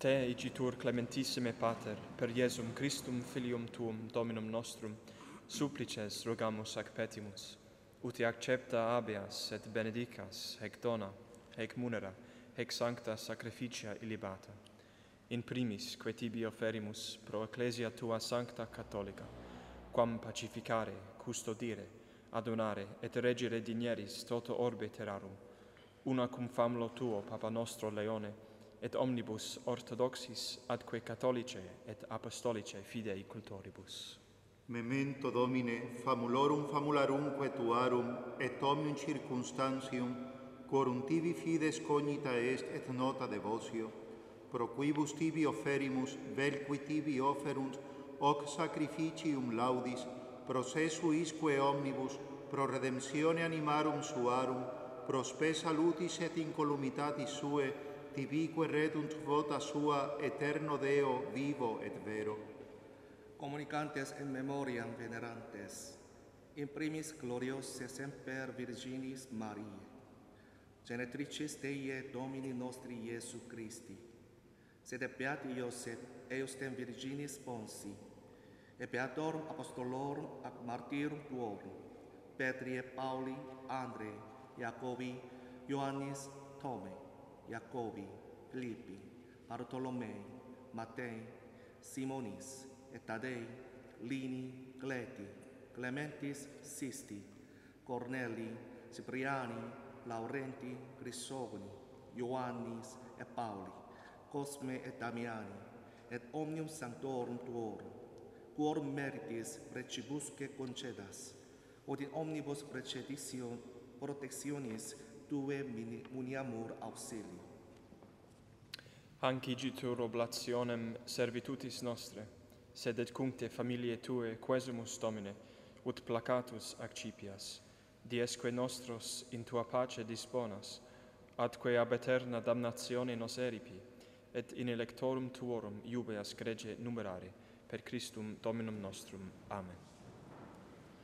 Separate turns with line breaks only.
te, igitur clementissime Pater, per Iesum Christum filium tuum Dominum nostrum, supplices rogamus ac petimus, uti accepta habeas et benedicas, hec dona, hec munera, hec sancta sacrificia illibata. In primis, que tibi offerimus pro ecclesia tua sancta catholica, quam pacificare, custodire, adonare et regere digneris toto orbe terrarum, una cum famulo tuo, Papa nostro Leone, et omnibus orthodoxis atque catholice et apostolice fidei cultoribus.
Memento Domine, famulorum famularumque tuarum, et omnium circumstantium, quorum tibi fides cognita est et nota devotio, pro quibus tibi offerimus, vel qui tibi offerunt, hoc sacrificium laudis, procesu isque omnibus, pro redemptione animarum suarum, pro spe salutis et incolumitatis sue, tibique redunt vota sua, eterno Deo, vivo et vero.
Communicantes in memoriam venerantes, in primis gloriose semper Virginis Mariae, genetricis Dei Domini nostri Iesu Christi, sed beati Iosef, eustem Virginis Ponsi, et beatorum apostolorum ac martyrum tuorum, Petri et Pauli, Andrei, Jacobi, Ioannis, Tome, Jacobi, Philippi, Bartolomei, Matei, Simonis, et Tadei, Lini, Cleti, Clementis, Sisti, Corneli, Cipriani, Laurenti, Crisogoni, Ioannis et Pauli, Cosme et Damiani, et omnium sanctorum tuorum, quorum meritis precibusque concedas, ut in omnibus protectionis tue muniamur auxili.
Hanc igitur oblationem servitutis nostre, sed et cuncte familiae tue quesumus Domine, ut placatus accipias, diesque nostros in tua pace disponas, atque ab aeterna damnatione nos eripi, et in electorum tuorum iubeas grege numerare, per Christum Dominum nostrum. Amen.